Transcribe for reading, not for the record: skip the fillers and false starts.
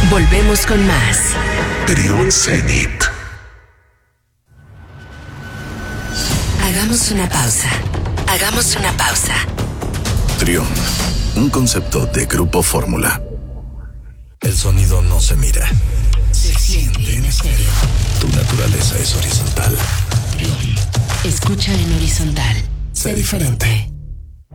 Volvemos con más. Trión Zenit. Hagamos una pausa. Hagamos una pausa. Trión, un concepto de Grupo Fórmula. El sonido no se mira, se siente en estéreo. Tu naturaleza es horizontal. Escucha en horizontal. Sé diferente.